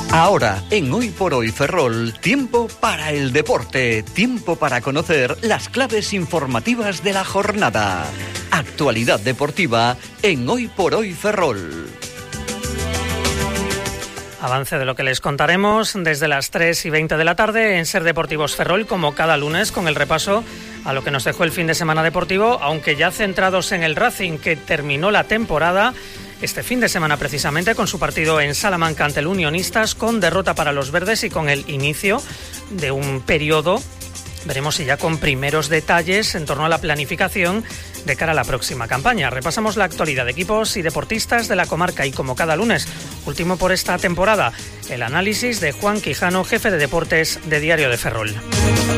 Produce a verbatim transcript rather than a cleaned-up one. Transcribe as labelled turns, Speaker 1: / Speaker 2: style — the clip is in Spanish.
Speaker 1: Ahora, en Hoy por Hoy Ferrol, tiempo para el deporte, tiempo para conocer las claves informativas de la jornada. Actualidad deportiva en Hoy por Hoy Ferrol.
Speaker 2: Avance de lo que les contaremos desde las tres y veinte de la tarde en Ser Deportivos Ferrol, como cada lunes, con el repaso a lo que nos dejó el fin de semana deportivo, aunque ya centrados en el Racing, que terminó la temporada este fin de semana precisamente con su partido en Salamanca ante el Unionistas, con derrota para los verdes y con el inicio de un periodo, veremos si ya con primeros detalles en torno a la planificación de cara a la próxima campaña. Repasamos la actualidad de equipos y deportistas de la comarca y, como cada lunes, último por esta temporada, el análisis de Juan Quijano, jefe de deportes de Diario de Ferrol.